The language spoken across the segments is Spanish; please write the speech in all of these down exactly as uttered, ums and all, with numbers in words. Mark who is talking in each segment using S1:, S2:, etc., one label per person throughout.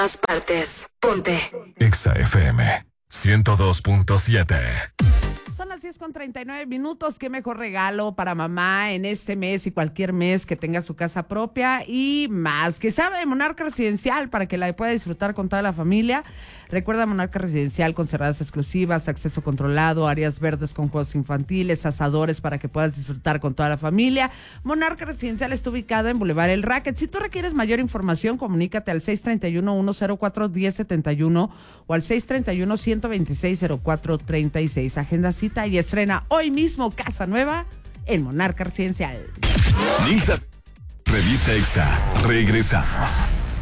S1: partes. Ponte
S2: Exa F M ciento dos punto siete.
S3: Son las diez con treinta y nueve minutos. Qué mejor regalo para mamá en este mes y cualquier mes que tenga su casa propia y más. Que sabe de Monarca Residencial para que la pueda disfrutar con toda la familia. Recuerda Monarca Residencial con cerradas exclusivas, acceso controlado, áreas verdes con juegos infantiles, asadores para que puedas disfrutar con toda la familia. Monarca Residencial está ubicada en Boulevard El Racket. Si tú requieres mayor información, comunícate al seis tres uno, uno cero cuatro, uno cero siete uno o al seis tres uno, uno dos seis, cero cuatro tres seis. Agenda cita y estrena hoy mismo casa nueva en Monarca Residencial.
S2: Nilsa, Revista Exa, regresamos.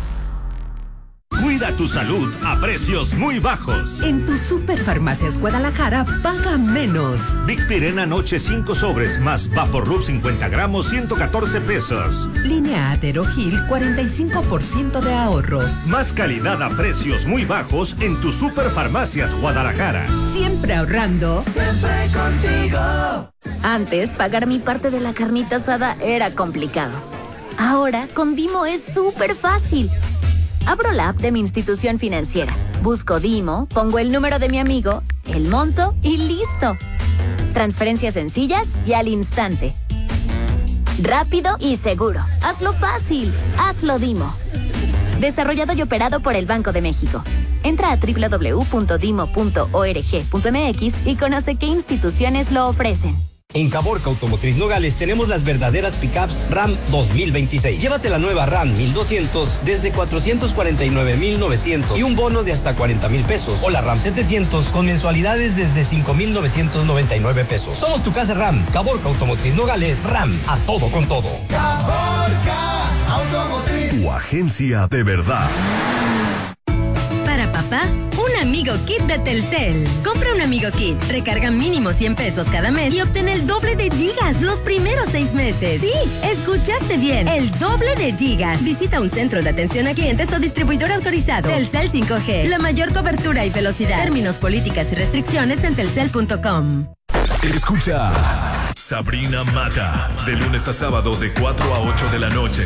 S4: Cuida tu salud a precios muy bajos.
S5: En tu Superfarmacias Guadalajara, paga menos.
S4: Big Pirena Noche cinco sobres más Vaporub cincuenta gramos, ciento catorce pesos.
S5: Línea Aterogil, cuarenta y cinco por ciento de ahorro.
S4: Más calidad a precios muy bajos en tu Superfarmacias Guadalajara.
S5: Siempre ahorrando.
S6: Siempre contigo.
S1: Antes, pagar mi parte de la carnita asada era complicado. Ahora, con Dimo es súper fácil. Abro la app de mi institución financiera, busco Dimo, pongo el número de mi amigo, el monto y listo. Transferencias sencillas y al instante. Rápido y seguro. Hazlo fácil. Hazlo Dimo. Desarrollado y operado por el Banco de México. Entra a doble u doble u doble u punto dimo punto org punto m x y conoce qué instituciones lo ofrecen.
S7: En Caborca Automotriz Nogales tenemos las verdaderas pickups RAM dos mil veintiséis. Llévate la nueva RAM mil doscientos desde cuatrocientos cuarenta y nueve mil novecientos y un bono de hasta cuarenta mil pesos. O la RAM setecientos con mensualidades desde cinco mil novecientos noventa y nueve pesos. Somos tu casa RAM. Caborca Automotriz Nogales. RAM, a todo con todo.
S6: Caborca Automotriz.
S2: Tu agencia de verdad.
S8: Para papá, un Amigo Kit de Telcel. Compra un Amigo Kit, recarga mínimo cien pesos cada mes y obtén el doble de gigas los primeros seis meses. Sí, escuchaste bien, el doble de gigas. Visita un centro de atención a clientes o distribuidor autorizado. Telcel cinco G, la mayor cobertura y velocidad. Términos, políticas y restricciones en telcel punto com.
S2: Escucha Sabrina Mata, de lunes a sábado de cuatro a ocho de la noche.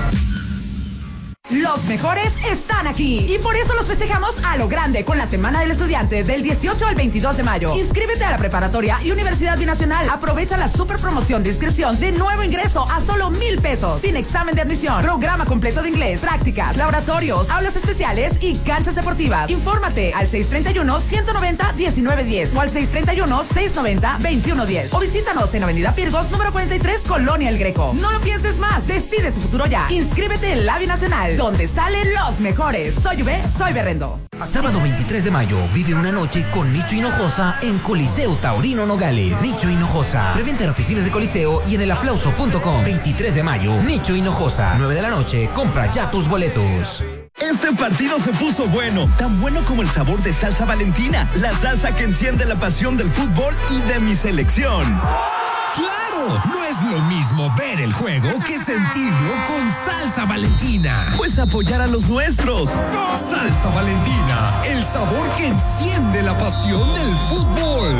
S9: Los mejores están aquí y por eso los festejamos a lo grande con la Semana del Estudiante del dieciocho al veintidós de mayo. Inscríbete a la preparatoria y Universidad Binacional. Aprovecha la super promoción de inscripción de nuevo ingreso a solo mil pesos. Sin examen de admisión, programa completo de inglés, prácticas, laboratorios, aulas especiales y canchas deportivas. Infórmate al seis tres uno, uno nueve cero, uno nueve uno cero o al seis tres uno, seis nueve cero, dos uno uno cero o visítanos en Avenida Pirgos, número cuarenta y tres, Colonia El Greco. No lo pienses más, decide tu futuro ya. Inscríbete en la Binacional, donde salen los mejores. Soy V, soy Berrendo.
S10: Sábado veintitrés de mayo, vive una noche con Nicho Hinojosa en Coliseo Taurino Nogales. Nicho Hinojosa. Preventa en oficinas de Coliseo y en el aplauso punto com. veintitrés de mayo, Nicho Hinojosa. nueve de la noche, compra ya tus boletos.
S11: Este partido se puso bueno, tan bueno como el sabor de salsa Valentina, la salsa que enciende la pasión del fútbol y de mi selección.
S12: ¡Claro! No es lo mismo ver el juego que sentirlo con Salsa Valentina.
S11: Pues apoyar a los nuestros.
S12: Salsa Valentina, el sabor que enciende la pasión del fútbol.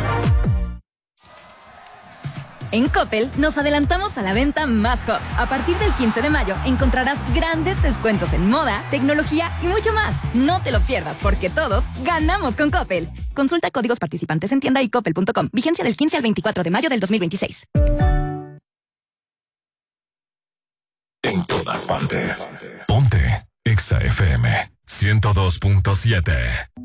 S8: En Coppel nos adelantamos a la venta más hot. A partir del quince de mayo encontrarás grandes descuentos en moda, tecnología y mucho más. No te lo pierdas porque todos ganamos con Coppel. Consulta códigos participantes en tienda y coppel punto com. Vigencia del quince al veinticuatro de mayo del dos mil veintiséis.
S2: En todas partes. Ponte Exa F M ciento dos punto siete.